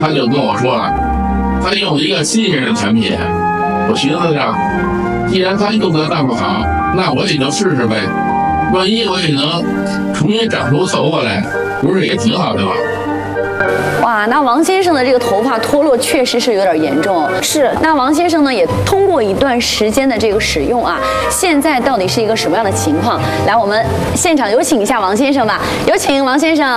他就跟我说了，他用一个新鲜的产品。我寻思着，既然他用的那么好，那我也就试试呗。万一我也能重新长出头发来，不是也挺好的吗？ 哇，那王先生的这个头发脱落确实是有点严重。是，那王先生呢也通过一段时间的这个使用啊，现在到底是一个什么样的情况？来，我们现场有请一下王先生吧，有请王先生。